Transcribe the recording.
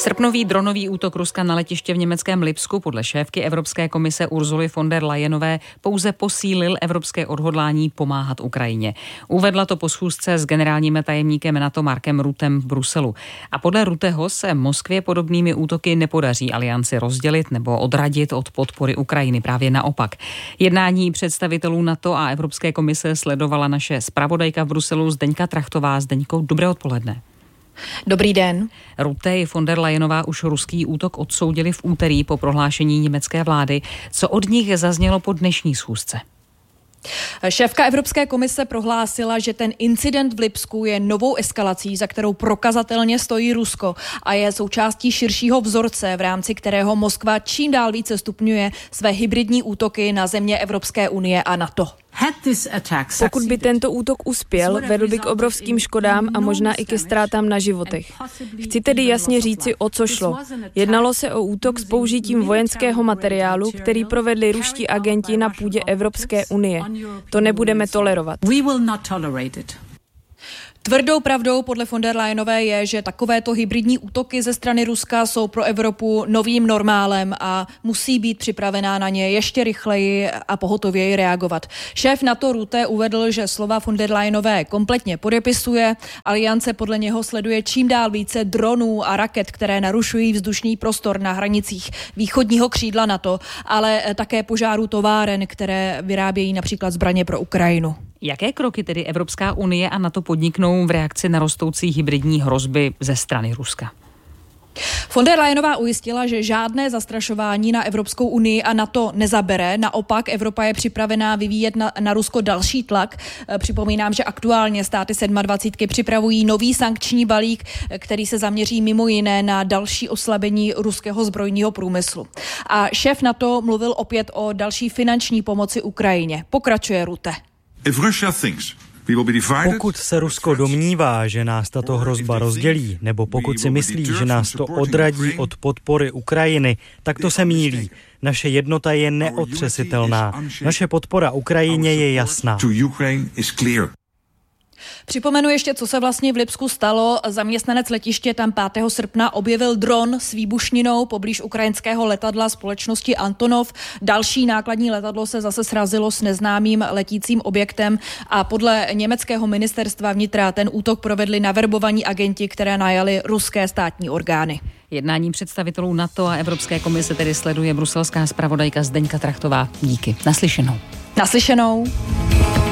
Srpnový dronový útok Ruska na letiště v německém Lipsku podle šéfky Evropské komise Ursuly von der Leyenové pouze posílil evropské odhodlání pomáhat Ukrajině. Uvedla to po schůzce s generálním tajemníkem NATO Markem Ruttem v Bruselu. A podle Rutteho se Moskvě podobnými útoky nepodaří alianci rozdělit nebo odradit od podpory Ukrajiny. Právě naopak. Jednání představitelů NATO a Evropské komise sledovala naše zpravodajka v Bruselu Zdeňka Trachtová. Zdeňko, dobré odpoledne. Dobrý den. Rutte i von der Leyenová už ruský útok odsoudili v úterý po prohlášení německé vlády. Co od nich zaznělo po dnešní schůzce? Šéfka Evropské komise prohlásila, že ten incident v Lipsku je novou eskalací, za kterou prokazatelně stojí Rusko a je součástí širšího vzorce, v rámci kterého Moskva čím dál více stupňuje své hybridní útoky na země Evropské unie a NATO. Pokud by tento útok uspěl, vedl by k obrovským škodám a možná i ke ztrátám na životech. Chci tedy jasně říci, o co šlo. Jednalo se o útok s použitím vojenského materiálu, který provedli ruští agenti na půdě Evropské unie. To nebudeme tolerovat. Tvrdou pravdou podle von der Leyenové je, že takovéto hybridní útoky ze strany Ruska jsou pro Evropu novým normálem a musí být připravená na ně ještě rychleji a pohotověji reagovat. Šéf NATO Rutte uvedl, že slova von der Leyenové kompletně podepisuje. Aliance podle něho sleduje čím dál více dronů a raket, které narušují vzdušný prostor na hranicích východního křídla NATO, ale také požáru továren, které vyrábějí například zbraně pro Ukrajinu. Jaké kroky tedy Evropská unie a NATO podniknou v reakci na rostoucí hybridní hrozby ze strany Ruska? Von der Leyenová ujistila, že žádné zastrašování na Evropskou unii a NATO nezabere. Naopak Evropa je připravená vyvíjet na Rusko další tlak. Připomínám, že aktuálně státy 27 připravují nový sankční balík, který se zaměří mimo jiné na další oslabení ruského zbrojního průmyslu. A šéf NATO mluvil opět o další finanční pomoci Ukrajině. Pokračuje Rutte. Pokud se Rusko domnívá, že nás tato hrozba rozdělí, nebo pokud si myslí, že nás to odradí od podpory Ukrajiny, tak to se mýlí. Naše jednota je neotřesitelná. Naše podpora Ukrajině je jasná. Připomenu ještě, co se vlastně v Lipsku stalo. Zaměstnanec letiště tam 5. srpna objevil dron s výbušninou poblíž ukrajinského letadla společnosti Antonov. Další nákladní letadlo se zase srazilo s neznámým letícím objektem a podle německého ministerstva vnitra ten útok provedli naverbovaní agenti, které najali ruské státní orgány. Jednání představitelů NATO a Evropské komise tedy sleduje bruselská zpravodajka Zdeňka Trachtová. Díky. Naslyšenou. Naslyšenou.